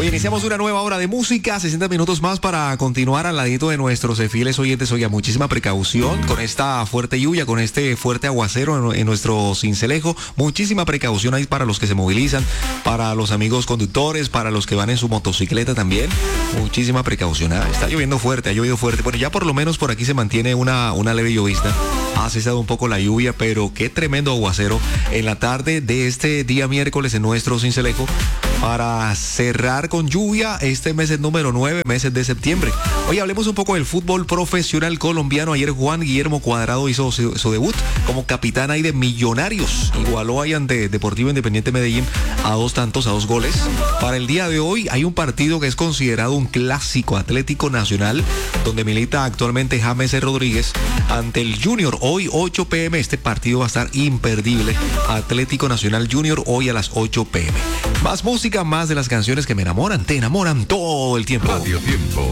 Hoy iniciamos una nueva hora de música, 60 minutos más para continuar al ladito de nuestros fieles oyentes. Oiga, muchísima precaución con esta fuerte lluvia, con este fuerte aguacero en nuestro Sincelejo. Muchísima precaución ahí para los que se movilizan, para los amigos conductores, para los que van en su motocicleta también. Muchísima precaución. Está lloviendo fuerte, ha llovido fuerte. Bueno, ya por lo menos por aquí se mantiene una leve llovizna. Ha cesado un poco la lluvia, pero qué tremendo aguacero en la tarde de este día miércoles en nuestro Sincelejo, para cerrar con lluvia este mes número 9, meses de septiembre. Hoy hablemos un poco del fútbol profesional colombiano. Ayer Juan Guillermo Cuadrado hizo su debut como capitán ahí de Millonarios. Igualó ahí ante Deportivo Independiente Medellín a 2 tantos, a 2 goles. Para el día de hoy hay un partido que es considerado un clásico, Atlético Nacional, donde milita actualmente James Rodríguez ante el Junior. Hoy 8 p.m. este partido va a estar imperdible. Atlético Nacional Junior hoy a las 8 p.m. Más música, más de las canciones que me enamoran, te enamoran todo el tiempo. Radio Tiempo.